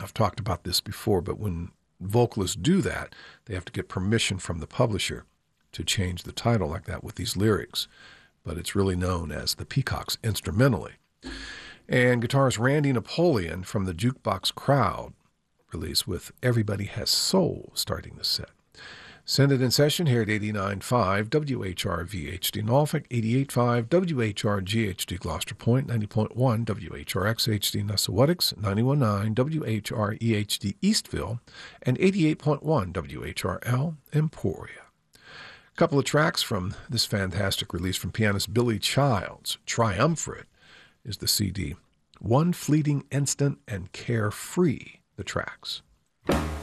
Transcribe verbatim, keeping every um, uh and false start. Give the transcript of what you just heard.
I've talked about this before, but when vocalists do that, they have to get permission from the publisher to change the title like that with these lyrics. But it's really known as the Peacocks instrumentally. And guitarist Randy Napoleon from the Jukebox Crowd release with Everybody Has Soul starting the set. Send it in session here at eighty-nine point five W H R V H D Norfolk, eighty-eight point five W H R G H D Gloucester Point, ninety point one W H R X H D Nessawattix, ninety-one point nine W H R E H D Eastville, and eighty-eight point one W H R L Emporia. A couple of tracks from this fantastic release from pianist Billy Childs. Triumvirate is the C D. One Fleeting Instant and Carefree, the tracks.